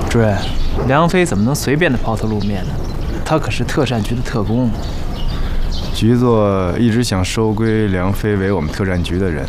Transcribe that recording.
主任，梁飞怎么能随便的抛头露面呢？他可是特战局的特工。 局座一直想收归梁飞为我们特战局的人，